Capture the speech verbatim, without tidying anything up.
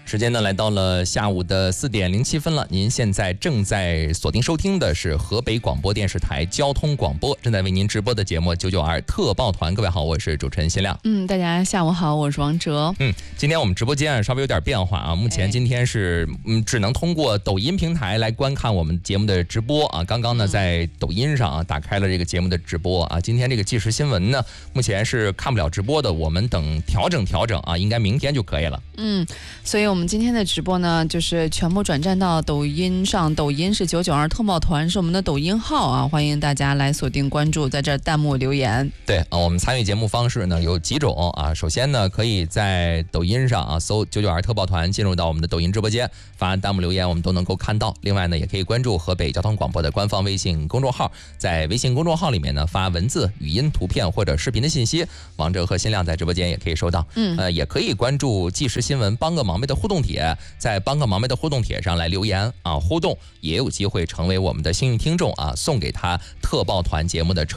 时间呢来到了下午的四点零七分了。您现在正在锁定收听的是河北广播电视台交通广播正在为您直播的节目九九二特报团。各位好，我是主持人辛亮。 嗯，大家下午好，我是王哲。 嗯，今天我们直播间啊稍微有点变化啊，目前今天是嗯只能通过抖音平台来观看我们节目的直播啊。刚刚呢在抖音上啊打开了这个节目的直播啊。今天这个即时新闻呢，目前是看不了直播的，我们等调整调整啊，应该明天就可以了。 嗯，所以我们今天的直播呢，就是全部转战到抖音上，抖音是九九二特报团，是我们的抖音号啊，欢迎大家来锁定关注，在这儿弹幕留言。 对啊，我们参与节目方式呢有几种啊，首先呢可以在抖音上啊搜九九二特报团，进入到我们的抖音直播间，发弹幕留言，我们都能够看到。另外呢，也可以关注河北交通广播的官方微信公众号，在微信公众号里面呢发文字、语音、图片或者视频的信息，王哲和辛亮在直播间也可以收到。嗯，呃，也可以关注即时新闻帮个忙呗的互动帖，在帮个忙呗的互动帖上来留言啊，互动也有机会成为我们的幸运听众啊，送给他特报团节目的车